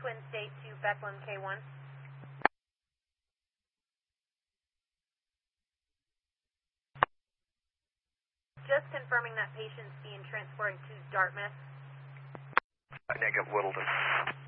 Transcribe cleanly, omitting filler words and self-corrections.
Twin State to Bethlehem K1. Just confirming that patient's being transported to Dartmouth. Negative, Littleton.